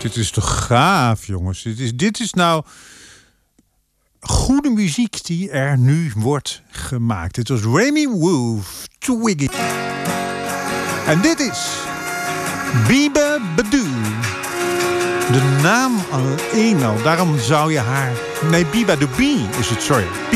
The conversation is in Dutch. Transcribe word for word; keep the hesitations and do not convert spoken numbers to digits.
Dit is toch gaaf, jongens. Dit is, dit is nou goede muziek die er nu wordt gemaakt. Dit was Remy Wolf, Twiggy. En dit is Biba Badu. De naam alleen al, daarom zou je haar... Nee, Biba de Bee is het, sorry.